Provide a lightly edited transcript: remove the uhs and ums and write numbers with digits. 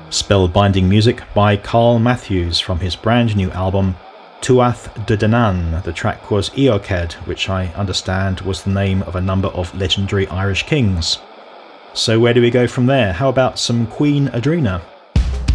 Spellbinding music by Carl Matthews from his brand new album Tuath de Danann. The track was Eochaid, which I understand was the name of a number of legendary Irish kings. So where do we go from there? How about some Queen Adrena?